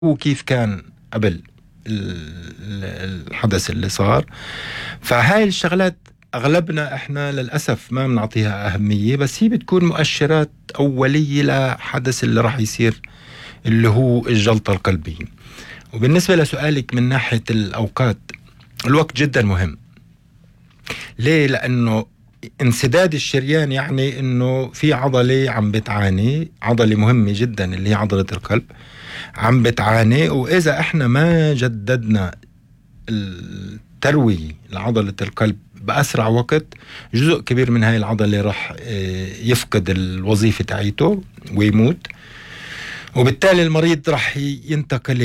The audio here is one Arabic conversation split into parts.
وكيف كان قبل الحدث اللي صار. فهاي الشغلات أغلبنا إحنا للأسف ما بنعطيها أهمية، بس هي بتكون مؤشرات أولية لحدث اللي راح يصير اللي هو الجلطة القلبية. وبالنسبة لسؤالك من ناحية الأوقات، الوقت جدا مهم. ليه؟ لأنه انسداد الشريان يعني إنه في عضلة عم بتعاني، عضلة مهمة جدا اللي هي عضلة القلب عم بتعاني، وإذا إحنا ما جددنا التروية لعضلة القلب بأسرع وقت، جزء كبير من هاي العضلة راح يفقد الوظيفة تاعيته ويموت، وبالتالي المريض راح ينتقل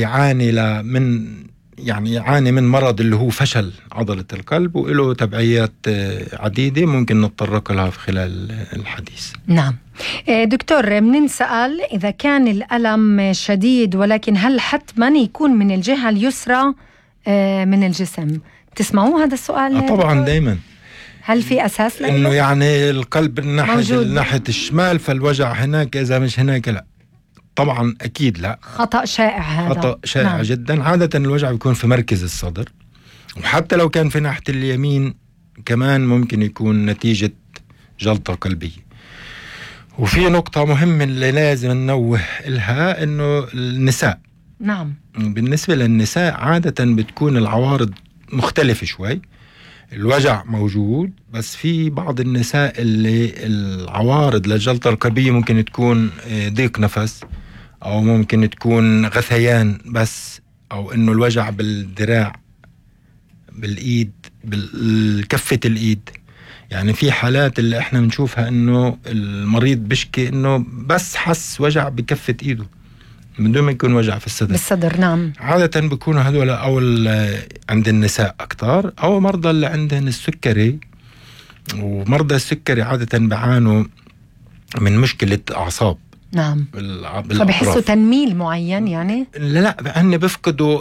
يعاني من مرض اللي هو فشل عضلة القلب، وله تبعيات عديدة ممكن نتطرق لها في خلال الحديث. نعم دكتور، بنسأل إذا كان الألم شديد، ولكن هل حتما يكون من الجهة اليسرى من الجسم؟ تسمعوا هذا السؤال؟ طبعا دايما. هل في أساس لأنه إنه يعني القلب ناحية الشمال، فالوجع هناك، إذا مش هناك لا. طبعا أكيد لا، خطأ شائع هذا، خطأ شائع. نعم. جدا. عادة الوجع بيكون في مركز الصدر، وحتى لو كان في ناحية اليمين كمان ممكن يكون نتيجة جلطة قلبية. وفي نقطة مهمة اللي لازم ننوه لها، إنه النساء، نعم، بالنسبة للنساء عادة بتكون العوارض مختلفة شوي. الوجع موجود، بس في بعض النساء اللي العوارض للجلطة القلبية ممكن تكون ضيق نفس، أو ممكن تكون غثيان بس، أو إنه الوجع بالذراع، بالإيد، بالكفة الإيد. يعني في حالات اللي إحنا بنشوفها إنه المريض بشكي إنه بس حس وجع بكفة إيده من دون ما يكون وجع في الصدر. بالصدر، نعم. عادة بيكونوا هذول أو عند النساء أكتر، أو مرضى اللي عندهم السكري. ومرضى السكري عادة بيعانوا من مشكلة أعصاب. نعم. فبحسوا تنميل معين يعني؟ لا، هن بيفقدوا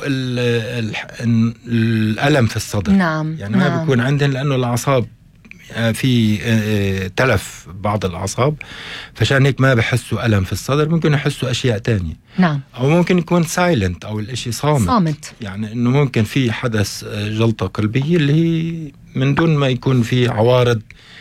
الألم في الصدر. نعم. يعني ما بيكون عندهم، لأنه الأعصاب في تلف بعض الأعصاب، فشان هيك ما بحسوا ألم في الصدر. ممكن يحسوا أشياء تانية. نعم. أو ممكن يكون سايلنت، أو الإشي صامت. يعني إنه ممكن في حدث جلطة قلبية اللي هي من دون ما يكون في عوارض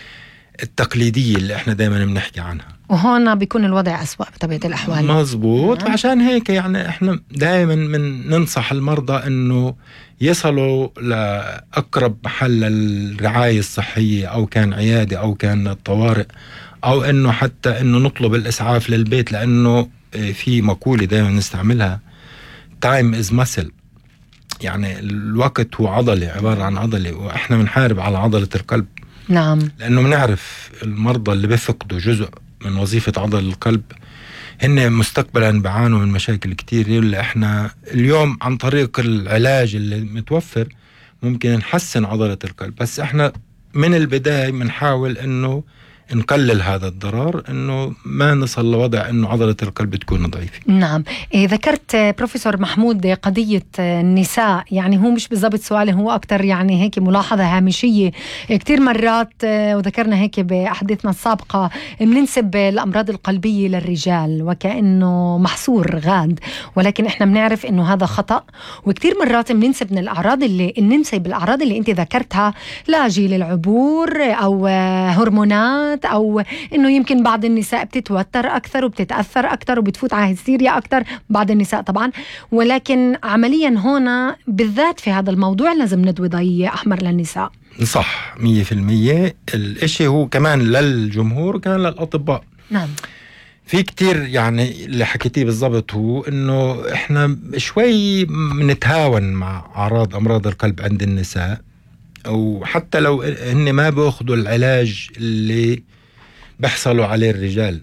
التقليدية اللي إحنا دائما بنحكي عنها، وهون بيكون الوضع أسوأ بطبيعة الأحوال. مزبوط. عشان هيك يعني إحنا دائما ننصح المرضى إنه يصلوا لأقرب محل الرعاية الصحية، أو كان عيادة أو كان الطوارئ، أو إنه حتى إنه نطلب الإسعاف للبيت. لأنه في مقولة دائما نستعملها، time is muscle، يعني الوقت هو عضلة، عبارة عن عضلة، وإحنا بنحارب على عضلة القلب. نعم. لأنه بنعرف المرضى اللي بيفقدوا جزء من وظيفة عضلة القلب هن مستقبلا بعانوا من مشاكل كتير، اللي احنا اليوم عن طريق العلاج اللي متوفر ممكن نحسن عضلة القلب. بس احنا من البداية بنحاول انه نقلل هذا الضرر، انه ما نصل لوضع انه عضلة القلب تكون ضعيفة. نعم. ذكرت بروفيسور محمود قضية النساء، يعني هو مش بالضبط سؤالي، هو أكتر يعني هيك ملاحظة هامشية. كتير مرات وذكرنا هيك بأحاديثنا السابقة بننسب الأمراض القلبية للرجال وكأنه محصور غاد، ولكن احنا بنعرف انه هذا خطأ. وكتير مرات بننسب من الأعراض اللي انت ذكرتها لجيل العبور، أو هرمونات، أو إنه يمكن بعض النساء بتتوتر أكثر وبتتأثر أكثر وبتفوت على هستيريا أكثر، بعض النساء طبعا. ولكن عمليا هنا بالذات في هذا الموضوع لازم ندوي ضي أحمر للنساء. صح 100%. الإشي هو كمان للجمهور كمان للأطباء. نعم. في كتير يعني اللي حكيتيه بالضبط، هو إنه إحنا شوي نتهاون مع أعراض أمراض القلب عند النساء، أو حتى لو هن ما بياخدوا العلاج اللي بيحصلوا عليه الرجال.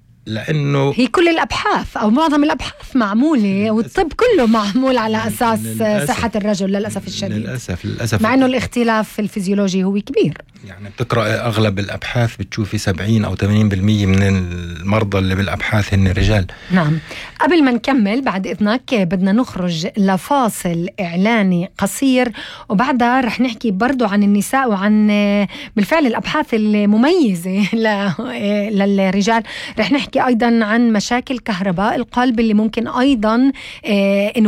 لأنه هي كل الأبحاث أو معظم الأبحاث معمولة، والطب كله معمول على أساس صحة الرجل للأسف الشديد. للأسف مع أنه الاختلاف الفيزيولوجي هو كبير. يعني بتقرأ أغلب الأبحاث بتشوفي 70 أو 80% من المرضى اللي بالأبحاث هن رجال. نعم. قبل ما نكمل بعد إذنك بدنا نخرج لفاصل إعلاني قصير، وبعدها رح نحكي برضو عن النساء وعن بالفعل الأبحاث المميزة للرجال. رح نحكي نحكي أيضا عن مشاكل كهرباء القلب اللي ممكن أيضا إنه